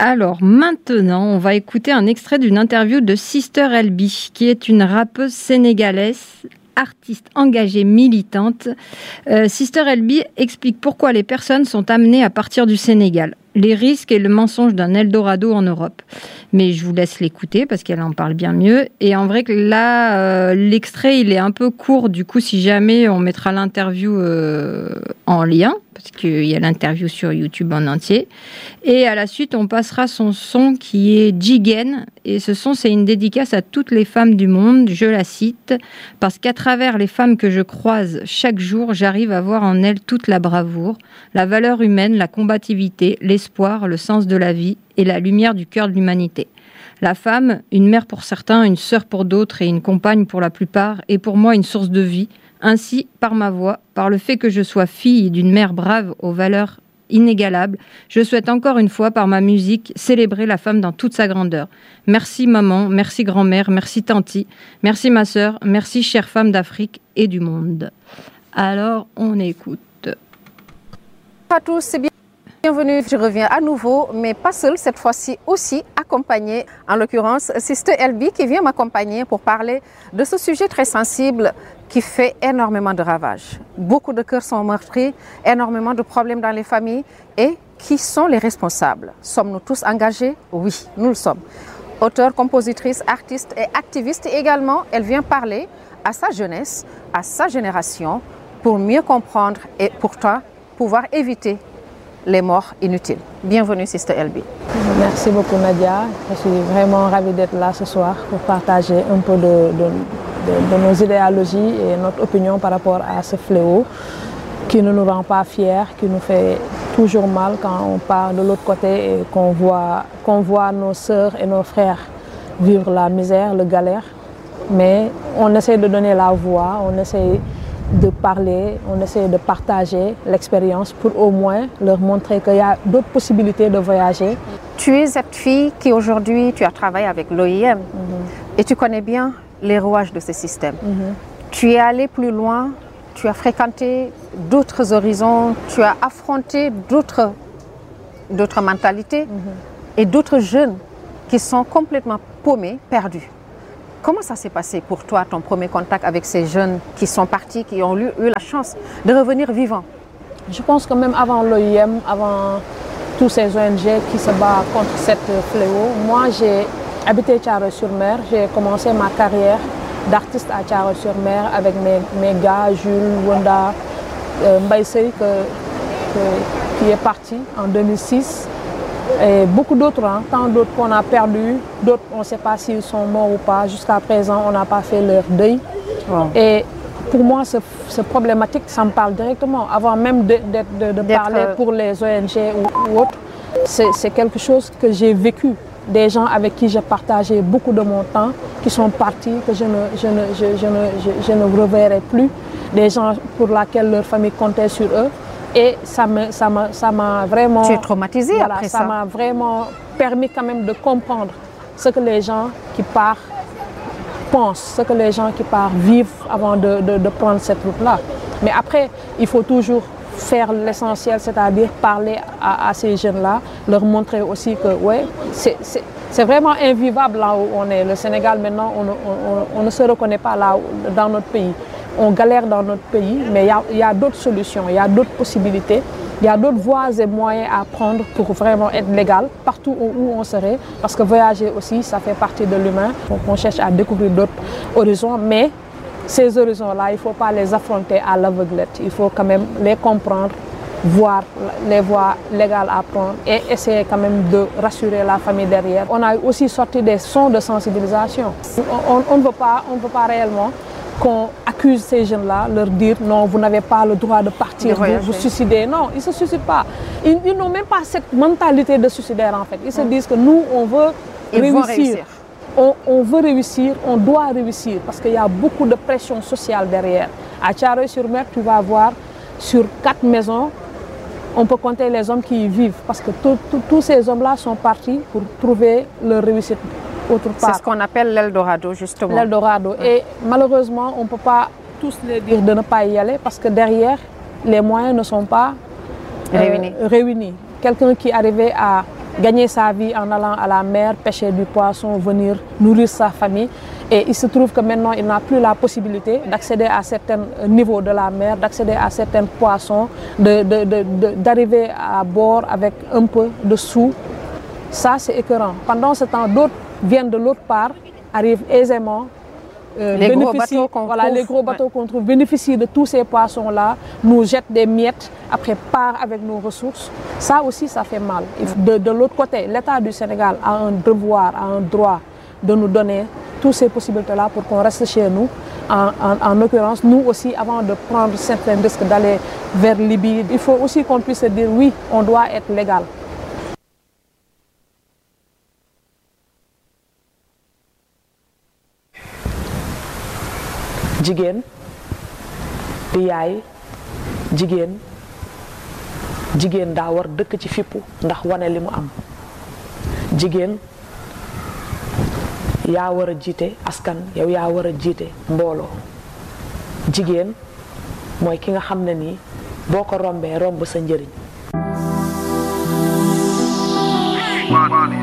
Alors maintenant, on va écouter un extrait d'une interview de Sister LB, qui est une rappeuse sénégalaise, artiste engagée, militante. Sister LB explique pourquoi les personnes sont amenées à partir du Sénégal, les risques et le mensonge d'un Eldorado en Europe. Mais je vous laisse l'écouter parce qu'elle en parle bien mieux. Et en vrai que là, l'extrait, il est un peu court. Du coup, si jamais, on mettra l'interview en lien, parce qu'il y a l'interview sur YouTube en entier. Et à la suite, on passera son son qui est Jigen. Et ce son, c'est une dédicace à toutes les femmes du monde. Je la cite, parce qu'à travers les femmes que je croise chaque jour, j'arrive à voir en elles toute la bravoure, la valeur humaine, la combativité, l'espoir, le sens de la vie et la lumière du cœur de l'humanité. La femme, une mère pour certains, une sœur pour d'autres et une compagne pour la plupart, est pour moi une source de vie. Ainsi, par ma voix, par le fait que je sois fille d'une mère brave aux valeurs inégalables, je souhaite encore une fois, par ma musique, célébrer la femme dans toute sa grandeur. Merci maman, merci grand-mère, merci tanti, merci ma sœur, merci chère femme d'Afrique et du monde. Alors, on écoute. Bonjour à tous, c'est bienvenue. Je reviens à nouveau, mais pas seule, cette fois-ci aussi accompagnée, en l'occurrence Sister LB qui vient m'accompagner pour parler de ce sujet très sensible qui fait énormément de ravages. Beaucoup de cœurs sont meurtris, énormément de problèmes dans les familles. Et qui sont les responsables? Sommes-nous tous engagés? Oui, nous le sommes. Auteure, compositrice, artiste et activiste également, elle vient parler à sa jeunesse, à sa génération, pour mieux comprendre et pourtant pouvoir éviter les morts inutiles. Bienvenue Sister LB. Merci beaucoup Nadia, je suis vraiment ravie d'être là ce soir pour partager un peu de nos idéologies et notre opinion par rapport à ce fléau qui ne nous rend pas fiers, qui nous fait toujours mal quand on part de l'autre côté et qu'on voit nos sœurs et nos frères vivre la misère, le galère. Mais on essaie de donner la voix, on essaie de parler, on essaie de partager l'expérience pour au moins leur montrer qu'il y a d'autres possibilités de voyager. Tu es cette fille qui aujourd'hui, tu as travaillé avec l'OIM et tu connais bien les rouages de ce système. Tu es allé plus loin, tu as fréquenté d'autres horizons, tu as affronté d'autres mentalités et d'autres jeunes qui sont complètement paumés, perdus. Comment ça s'est passé pour toi, ton premier contact avec ces jeunes qui sont partis, qui ont eu la chance de revenir vivants? Je pense que même avant l'OIM, avant tous ces ONG qui se battent contre cette fléau, moi j'ai habité Thiaroye-sur-Mer, j'ai commencé ma carrière d'artiste à Thiaroye-sur-Mer avec mes gars, Jules, Wanda, Mbaye Sey, qui est parti en 2006. Et beaucoup d'autres, tant d'autres qu'on a perdus, d'autres on ne sait pas s'ils sont morts ou pas. Jusqu'à présent, on n'a pas fait leur deuil. Et pour moi, ce problématique, ça me parle directement. Avant même de parler pour les ONG ou autres, c'est quelque chose que j'ai vécu. Des gens avec qui j'ai partagé beaucoup de mon temps, qui sont partis, que je ne reverrai plus. Des gens pour lesquels leur famille comptait sur eux. Et ça m'a vraiment... Tu es traumatisée après ça? Ça m'a vraiment permis quand même de comprendre ce que les gens qui partent pensent, ce que les gens qui partent vivent avant de prendre cette route-là. Mais après, il faut toujours faire l'essentiel, c'est-à-dire parler à ces jeunes-là, leur montrer aussi que ouais, c'est vraiment invivable là où on est. Le Sénégal, maintenant, on ne se reconnaît pas là dans notre pays. On galère dans notre pays, mais il y a d'autres solutions, il y a d'autres possibilités, il y a d'autres voies et moyens à prendre pour vraiment être légal partout où on serait. Parce que voyager aussi, ça fait partie de l'humain. On cherche à découvrir d'autres horizons, mais ces horizons-là, il ne faut pas les affronter à l'aveuglette. Il faut quand même les comprendre, voir les voies légales à prendre et essayer quand même de rassurer la famille derrière. On a aussi sorti des sons de sensibilisation. On ne veut pas réellement qu'on accuse ces jeunes-là, leur dire non, vous n'avez pas le droit de partir, vous suicider. Non, ils ne se suicident pas. Ils n'ont même pas cette mentalité de suicidaire en fait. Ils se disent que nous, on veut réussir. On veut réussir, on doit réussir parce qu'il y a beaucoup de pression sociale derrière. À Thiaroye-sur-Mer, tu vas voir sur 4 maisons, on peut compter les hommes qui y vivent parce que tous ces hommes-là sont partis pour trouver leur réussite. C'est ce qu'on appelle l'Eldorado, justement. L'Eldorado. Et malheureusement, on ne peut pas tous les dire de ne pas y aller parce que derrière, les moyens ne sont pas réunis. Quelqu'un qui arrivait à gagner sa vie en allant à la mer, pêcher du poisson, venir nourrir sa famille. Et il se trouve que maintenant, il n'a plus la possibilité d'accéder à certains niveaux de la mer, d'accéder à certains poissons, d'arriver à bord avec un peu de sous. Ça, c'est écœurant. Pendant ce temps, d'autres viennent de l'autre part, arrivent aisément, les gros bateaux qu'on trouve bénéficient de tous ces poissons-là, nous jettent des miettes, après part avec nos ressources. Ça aussi, ça fait mal. De l'autre côté, l'État du Sénégal a un devoir, a un droit de nous donner toutes ces possibilités-là pour qu'on reste chez nous. En l'occurrence, nous aussi, avant de prendre certains risques d'aller vers Libye, il faut aussi qu'on puisse dire oui, on doit être légal. jigéen di yaay jigéen daa war dëkk ci fippu ndax wane li mu am jigéen yaa war a jiite askan yow yaa war a jiite mbooloo jigéen mooy ki nga xam ne nii boo ko rombee romb sa njëriñ